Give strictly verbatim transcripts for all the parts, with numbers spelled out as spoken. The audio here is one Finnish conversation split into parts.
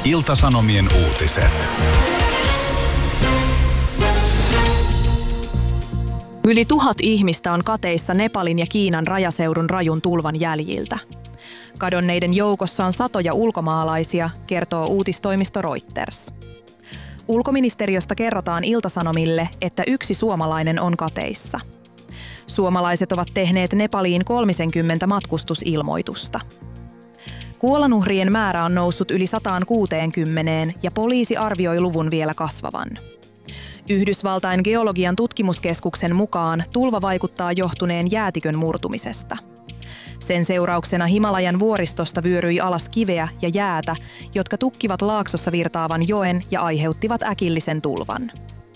Ilta-Sanomien uutiset. Yli tuhat ihmistä on kateissa Nepalin ja Kiinan rajaseudun rajun tulvan jäljiltä. Kadonneiden joukossa on satoja ulkomaalaisia, kertoo uutistoimisto Reuters. Ulkoministeriöstä kerrotaan Ilta-Sanomille, että yksi suomalainen on kateissa. Suomalaiset ovat tehneet Nepaliin kolmekymmentä matkustusilmoitusta. Kuolonuhrien määrä on noussut yli sata kuusikymmentä ja poliisi arvioi luvun vielä kasvavan. Yhdysvaltain geologian tutkimuskeskuksen mukaan tulva vaikuttaa johtuneen jäätikön murtumisesta. Sen seurauksena Himalajan vuoristosta vyöryi alas kiveä ja jäätä, jotka tukkivat laaksossa virtaavan joen ja aiheuttivat äkillisen tulvan.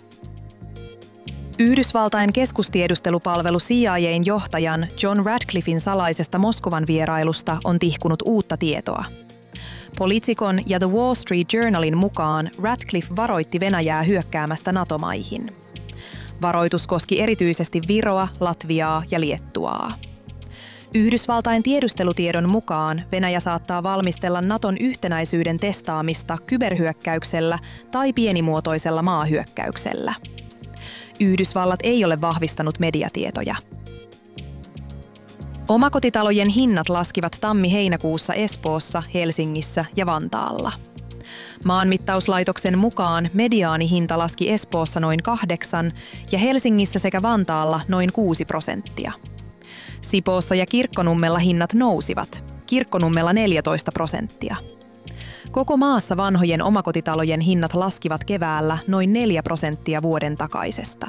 Yhdysvaltain keskustiedustelupalvelu C I A:n johtajan John Ratcliffin salaisesta Moskovan vierailusta on tihkunut uutta tietoa. Poliitikon ja The Wall Street Journalin mukaan Ratcliffe varoitti Venäjää hyökkäämästä NATO-maihin. Varoitus koski erityisesti Viroa, Latviaa ja Liettuaa. Yhdysvaltain tiedustelutiedon mukaan Venäjä saattaa valmistella Naton yhtenäisyyden testaamista kyberhyökkäyksellä tai pienimuotoisella maahyökkäyksellä. Yhdysvallat ei ole vahvistanut mediatietoja. Omakotitalojen hinnat laskivat tammi-heinäkuussa Espoossa, Helsingissä ja Vantaalla. Maanmittauslaitoksen mukaan mediaanihinta laski Espoossa noin kahdeksan ja Helsingissä sekä Vantaalla noin kuusi prosenttia. Sipoossa ja Kirkkonummella hinnat nousivat, Kirkkonummella neljätoista prosenttia. Koko maassa vanhojen omakotitalojen hinnat laskivat keväällä noin neljä prosenttia vuoden takaisesta.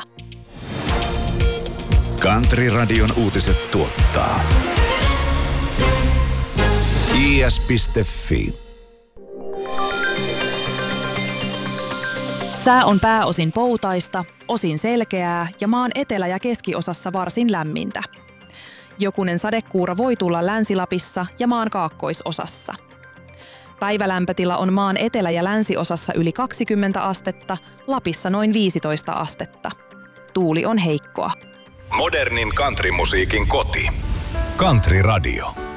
Country-radion uutiset tuottaa I S piste F I. Sää on pääosin poutaista, osin selkeää ja maan etelä- ja keskiosassa varsin lämmintä. Jokunen sadekuuro voi tulla Länsi-Lapissa ja maan kaakkoisosassa. Päivälämpötila on maan etelä- ja länsiosassa yli kaksikymmentä astetta, Lapissa noin viisitoista astetta. Tuuli on heikkoa. Modernin countrymusiikin koti. Country Radio.